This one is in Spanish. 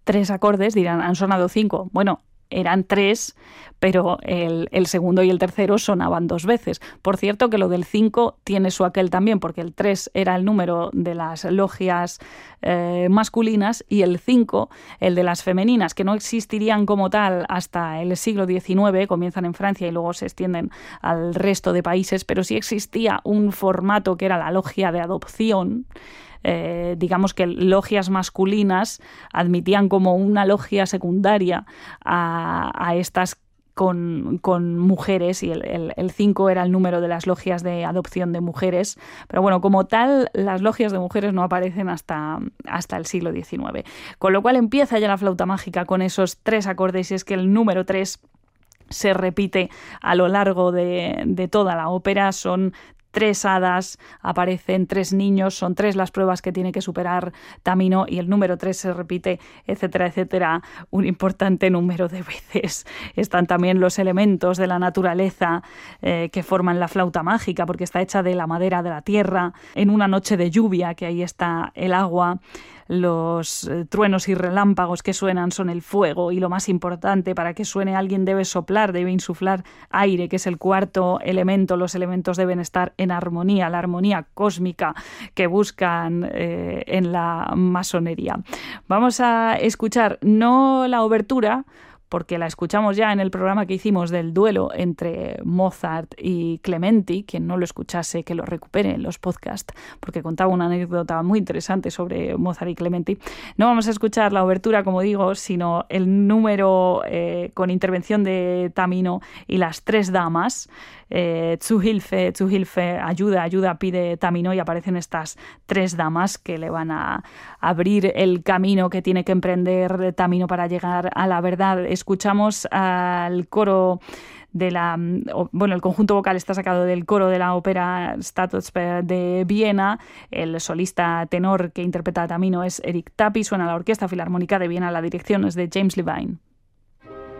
3 acordes, dirán, han sonado 5. Bueno, eran 3, pero el segundo y el tercero sonaban 2 veces. Por cierto, que lo del 5 tiene su aquel también, porque el 3 era el número de las logias masculinas y el 5 el de las femeninas, que no existirían como tal hasta el siglo XIX, comienzan en Francia y luego se extienden al resto de países, pero sí existía un formato que era la logia de adopción. Digamos que logias masculinas admitían como una logia secundaria a estas con mujeres, y el 5 era el número de las logias de adopción de mujeres, pero bueno, como tal, las logias de mujeres no aparecen hasta el siglo XIX. Con lo cual empieza ya la flauta mágica con esos 3 acordes, y es que el número 3 se repite a lo largo de toda la ópera. Son 3 hadas, aparecen 3 niños, son 3 las pruebas que tiene que superar Tamino, y el número 3 se repite, etcétera, etcétera, un importante número de veces. Están también los elementos de la naturaleza que forman la flauta mágica, porque está hecha de la madera de la tierra, en una noche de lluvia, que ahí está el agua. Los truenos y relámpagos que suenan son el fuego, y lo más importante, para que suene alguien debe soplar, debe insuflar aire, que es el 4º elemento. Los elementos deben estar en armonía, la armonía cósmica que buscan en la masonería. Vamos a escuchar no la obertura, porque la escuchamos ya en el programa que hicimos del duelo entre Mozart y Clementi. Quien no lo escuchase, que lo recupere en los podcasts, porque contaba una anécdota muy interesante sobre Mozart y Clementi. No vamos a escuchar la obertura, como digo, sino el número con intervención de Tamino y las 3 damas. Zu Hilfe, ayuda, pide Tamino, y aparecen estas 3 damas que le van a abrir el camino que tiene que emprender Tamino para llegar a la verdad. Escuchamos al coro el conjunto vocal está sacado del coro de la ópera Staatsoper de Viena. El solista tenor que interpreta a Tamino es Eric Tapi. Suena la Orquesta Filarmónica de Viena. La dirección es de James Levine.